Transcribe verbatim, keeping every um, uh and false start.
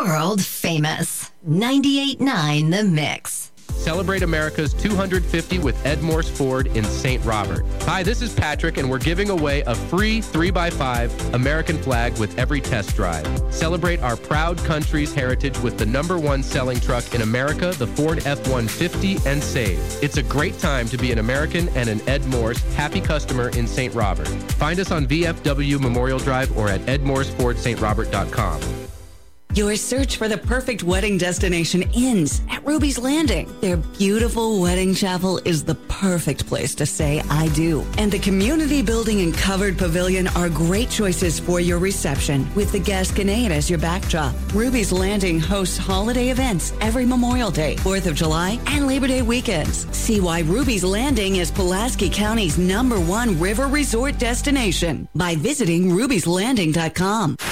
World famous. ninety-eight point nine The Mix. Celebrate America's two hundred fifty with Ed Morse Ford in Saint Robert. Hi, this is Patrick, and we're giving away a free three by five American flag with every test drive. Celebrate our proud country's heritage with the number one selling truck in America, the Ford F one fifty, and save. It's a great time to be an American and an Ed Morse happy customer in Saint Robert. Find us on V F W Memorial Drive or at ed morse ford st robert dot com. Your search for the perfect wedding destination ends at Ruby's Landing. Their beautiful wedding chapel is the perfect place to say I do. And the community building and covered pavilion are great choices for your reception with the Gasconade as your backdrop. Ruby's Landing hosts holiday events every Memorial Day, fourth of July, and Labor Day weekends. See why Ruby's Landing is Pulaski County's number one river resort destination by visiting ruby's landing dot com.